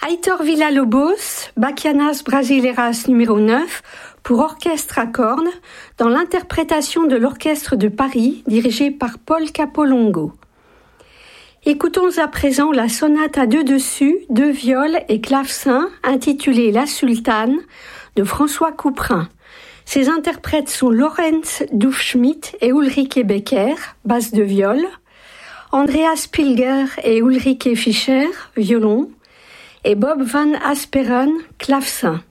Heitor Villa-Lobos, Bachianas Brasileiras numéro 9, pour orchestre à cornes, dans l'interprétation de l'Orchestre de Paris, dirigé par Paul Capolongo. Écoutons à présent la sonate à deux dessus, deux viols et clavecin, intitulée La Sultane, de François Couperin. Ses interprètes sont Lorenz Dufschmidt et Ulrike Becker, basse de viol, Andreas Pilger et Ulrike Fischer, violon, et Bob van Asperen, clavecin.